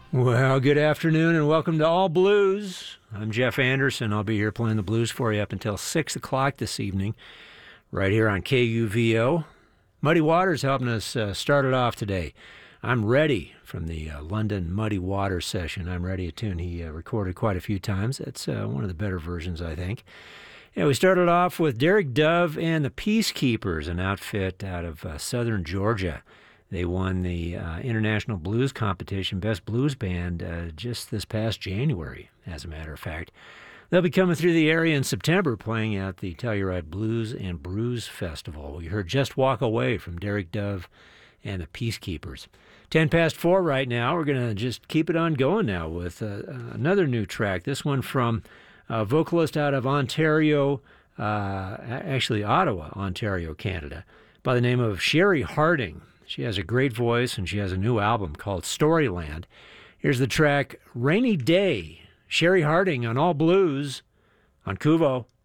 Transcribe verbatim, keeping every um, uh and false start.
Well, good afternoon and welcome to All Blues. I'm Jeff Anderson. I'll be here playing the blues for you up until six o'clock this evening, right here on K U V O. Muddy Waters helping us uh, start it off today. I'm Ready from the uh, London Muddy Waters session. I'm Ready, a tune he uh, recorded quite a few times. It's uh, one of the better versions, I think. Yeah, we started off with Derek Dove and the Peacekeepers, an outfit out of uh, southern Georgia. They won the uh, International Blues Competition Best Blues Band uh, just this past January, as a matter of fact. They'll be coming through the area in September playing at the Telluride Blues and Brews Festival. We heard Just Walk Away from Derek Dove and the Peacekeepers. Ten past four right now. We're going to just keep it on going now with uh, another new track. This one from a vocalist out of Ontario, uh, actually Ottawa, Ontario, Canada, by the name of Sherry Harding. She has a great voice, and she has a new album called Storyland. Here's the track, Rainy Day. Sherry Harding on All Blues on Kuvo.